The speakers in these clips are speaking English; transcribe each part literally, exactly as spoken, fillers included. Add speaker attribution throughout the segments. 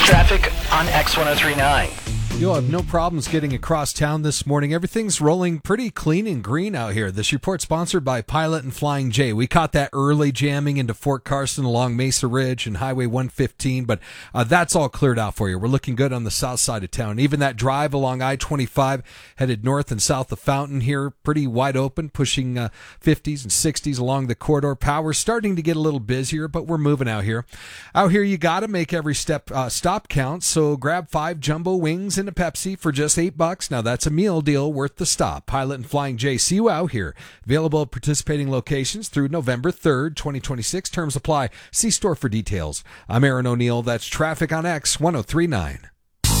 Speaker 1: Traffic on X ten thirty-nine.
Speaker 2: You'll have no problems getting across town this morning. Everything's rolling pretty clean and green out here. This report sponsored by Pilot and Flying J. We caught that early jamming into Fort Carson along Mesa Ridge and Highway one fifteen, but uh, that's all cleared out for you. We're looking good on the south side of town. Even that drive along I twenty-five headed north and south of Fountain here, pretty wide open, pushing uh, fifties and sixties along the corridor. Power's starting to get a little busier, but we're moving out here. Out here, you got to make every step uh, stop count, so grab five jumbo wings and a Pepsi for just eight bucks. Now that's a meal deal worth the stop. Pilot and Flying J, see you out here. Available at participating locations through November third, twenty twenty-six. Terms apply. See store for details. I'm Aaron O'Neill. That's Traffic on X ten thirty-nine.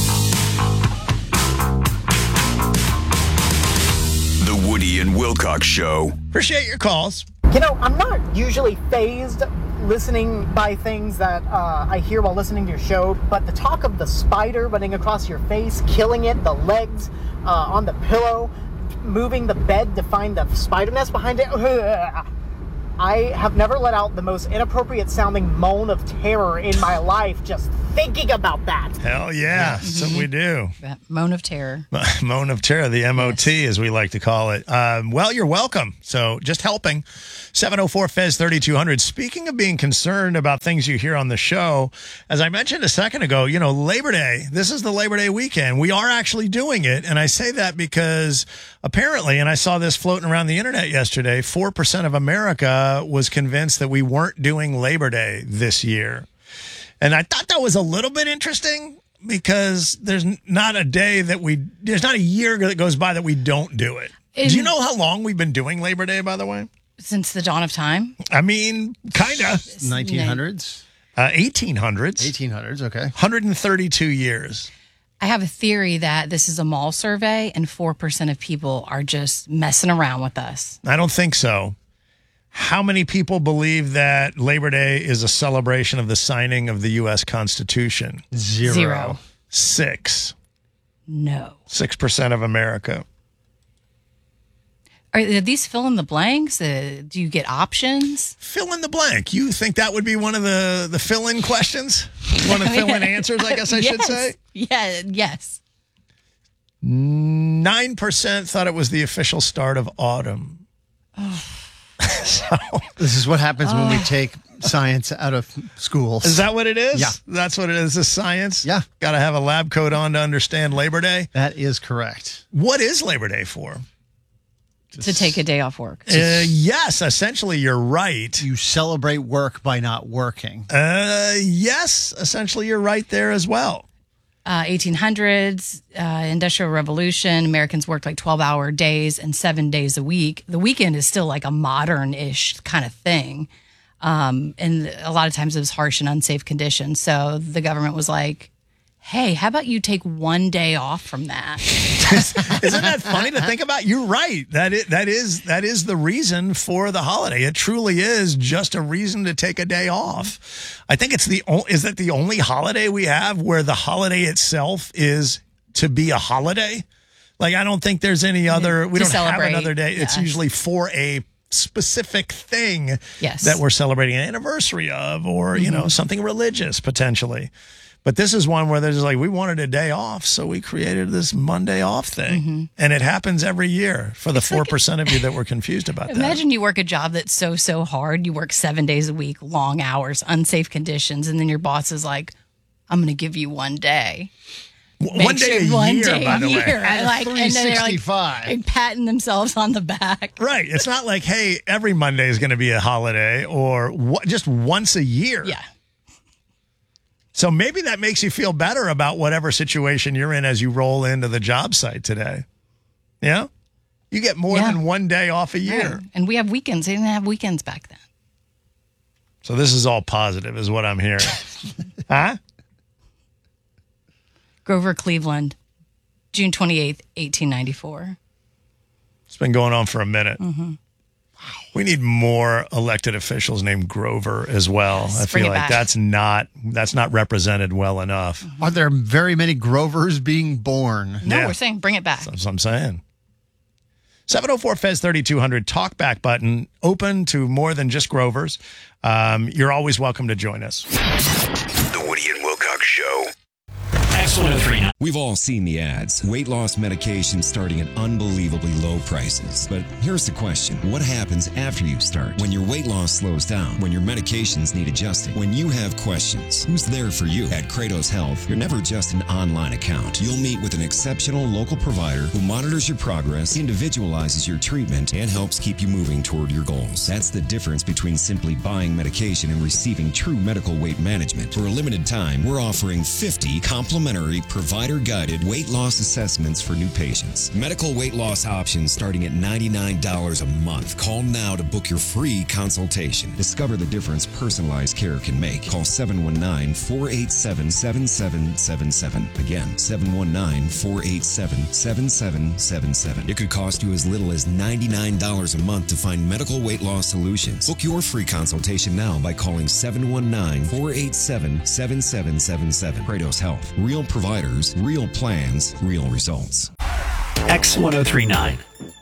Speaker 3: The Woody and Wilcox Show.
Speaker 4: Appreciate your calls.
Speaker 5: You know, I'm not usually fazed listening by things that uh, I hear while listening to your show, but the talk of the spider running across your face, killing it, the legs uh, on the pillow, moving the bed to find the spider nest behind it. I have never let out the most inappropriate sounding moan of terror in my life just thinking about that.
Speaker 4: Hell yeah, that's what we do.
Speaker 6: That moan of terror.
Speaker 4: Moan of terror, the M O T, yes, as we like to call it. Um, well, you're welcome. So just helping. seven oh four F E Z thirty-two hundred. Speaking of being concerned about things you hear on the show, as I mentioned a second ago, you know, Labor Day, this is the Labor Day weekend. We are actually doing it. And I say that because apparently, and I saw this floating around the internet yesterday, four percent of America was convinced that we weren't doing Labor Day this year. And I thought that was a little bit interesting because there's not a day that we, there's not a year that goes by that we don't do it.
Speaker 6: In,
Speaker 4: do you know how long we've been doing Labor Day, by the way?
Speaker 6: Since the dawn of time?
Speaker 4: I mean, kind of.
Speaker 7: nineteen hundreds?
Speaker 4: Uh, eighteen hundreds.
Speaker 7: eighteen hundreds, okay.
Speaker 4: one hundred thirty-two years.
Speaker 6: I have a theory that this is a mall survey and four percent of people are just messing around with us.
Speaker 4: I don't think so. How many people believe that Labor Day is a celebration of the signing of the U S Constitution?
Speaker 7: Zero.
Speaker 6: Zero.
Speaker 4: Six.
Speaker 6: No.
Speaker 4: Six percent of America.
Speaker 6: Are these fill in the blanks? Uh, do you get options?
Speaker 4: Fill in the blank. You think that would be one of the, the fill-in questions? One of the fill-in answers, I guess I
Speaker 6: yes.
Speaker 4: should say?
Speaker 6: Yeah, yes.
Speaker 4: nine percent thought it was the official start of autumn.
Speaker 6: Oh.
Speaker 4: So,
Speaker 7: this is what happens oh. when we take science out of schools.
Speaker 4: Is that what it is?
Speaker 7: Yeah.
Speaker 4: That's what it is, this is science?
Speaker 7: Yeah.
Speaker 4: Got to have a lab coat on to understand Labor Day?
Speaker 7: That is correct.
Speaker 4: What is Labor Day for?
Speaker 6: To take a day off work.
Speaker 4: Uh, yes, essentially, you're right.
Speaker 7: You celebrate work by not working.
Speaker 4: Uh, yes, essentially, you're right there as well.
Speaker 6: Uh, eighteen hundreds, uh, Industrial Revolution, Americans worked like twelve-hour days and seven days a week. The weekend is still like a modern-ish kind of thing. Um, and a lot of times it was harsh and unsafe conditions. So the government was like, hey, how about you take one day off from that?
Speaker 4: Isn't that funny to think about? You're right. That is, that is that is the reason for the holiday. It truly is just a reason to take a day off. I think it's the is that the only holiday we have where the holiday itself is to be a holiday. Like I don't think there's any other. We
Speaker 6: to
Speaker 4: don't
Speaker 6: celebrate.
Speaker 4: have another day.
Speaker 6: Yeah.
Speaker 4: It's usually for a specific thing
Speaker 6: yes.
Speaker 4: that we're celebrating an anniversary of, or you mm-hmm. know something religious potentially. But this is one where there's like, we wanted a day off, so we created this Monday off thing. Mm-hmm. And it happens every year for the four percent of you that were confused about that.
Speaker 6: Imagine you work a job that's so, so hard. You work seven days a week, long hours, unsafe conditions, and then your boss is like, I'm going to give you one day.
Speaker 4: W- one day
Speaker 6: sure
Speaker 4: a
Speaker 6: one
Speaker 4: year,
Speaker 6: day
Speaker 4: by the
Speaker 6: a
Speaker 4: way.
Speaker 6: year. Like, and then they're like,
Speaker 7: like
Speaker 6: patting themselves on the back.
Speaker 4: Right. It's not like, hey, every Monday is going to be a holiday or w- just once a year.
Speaker 6: Yeah.
Speaker 4: So maybe that makes you feel better about whatever situation you're in as you roll into the job site today. Yeah? You get more
Speaker 6: yeah.
Speaker 4: than one day off a year.
Speaker 6: Right. And we have weekends. They didn't have weekends back then.
Speaker 4: So this is all positive is what I'm hearing. Huh?
Speaker 6: Grover Cleveland, June twenty-eighth, eighteen ninety-four.
Speaker 4: It's been going on for a minute.
Speaker 6: Mm-hmm.
Speaker 4: We need more elected officials named Grover as well.
Speaker 6: Yes,
Speaker 4: I feel like
Speaker 6: back.
Speaker 4: that's not that's not represented well enough.
Speaker 7: Are there very many Grovers being born?
Speaker 6: No,
Speaker 4: Yeah.
Speaker 6: we're saying bring it back.
Speaker 4: That's what I'm saying. seven oh four F E Z thirty-two hundred talkback button open to more than just Grovers. Um, you're always welcome to join us.
Speaker 3: The Woody and Wilcox Show.
Speaker 8: We've all seen the ads. Weight loss medication starting at unbelievably low prices. But here's the question. What happens after you start? When your weight loss slows down? When your medications need adjusting? When you have questions? Who's there for you? At Kratos Health, you're never just an online account. You'll meet with an exceptional local provider who monitors your progress, individualizes your treatment, and helps keep you moving toward your goals. That's the difference between simply buying medication and receiving true medical weight management. For a limited time, we're offering fifty complimentary provider-guided weight loss assessments for new patients. Medical weight loss options starting at ninety-nine dollars a month. Call now to book your free consultation. Discover the difference personalized care can make. Call seven one nine, four eight seven, seven seven seven seven. Again, seven one nine, four eight seven, seven seven seven seven. It could cost you as little as ninety-nine dollars a month to find medical weight loss solutions. Book your free consultation now by calling seven one nine, four eight seven, seven seven seven seven. Kratos Health. Real providers, real plans, real results.
Speaker 1: X ten thirty-nine.